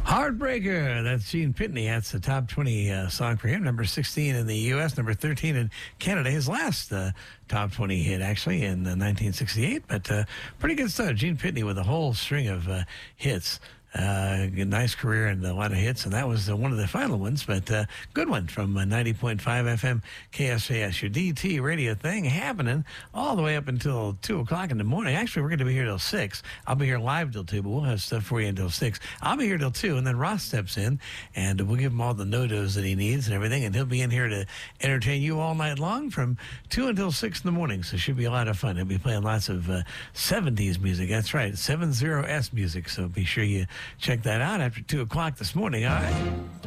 Heartbreaker. That's Gene Pitney. That's the top 20 song for him. Number 16 in the U.S., number 13 in Canada. His last top 20 hit, actually, in 1968. But pretty good stuff. Gene Pitney with a whole string of hits. Nice career and a lot of hits, and that was one of the final ones, but good one from 90.5 FM KSAS, your DT radio thing happening all the way up until 2 o'clock in the morning. Actually, we're going to be here till 6. I'll be here live till 2, but we'll have stuff for you until 6. I'll be here till 2, and then Ross steps in, and we'll give him all the no-dos that he needs and everything, and he'll be in here to entertain you all night long from 2 until 6 in the morning, so it should be a lot of fun. He'll be playing lots of 70s music. That's right, 70s music, so be sure you check that out after 2 o'clock this morning. All right.